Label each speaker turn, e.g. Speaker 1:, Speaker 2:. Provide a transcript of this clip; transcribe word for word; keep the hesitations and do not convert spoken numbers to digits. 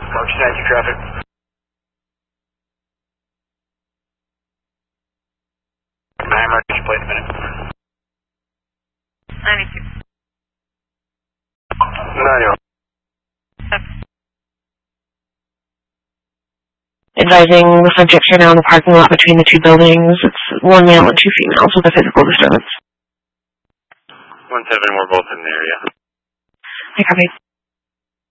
Speaker 1: March ninety traffic. nine March, plate a minute.
Speaker 2: ninety-two.
Speaker 1: nine
Speaker 3: Advising the subjects are now in the parking lot between the two buildings. It's one male and two females with a physical disturbance.
Speaker 1: one seven, we're both in the area.
Speaker 3: I copy.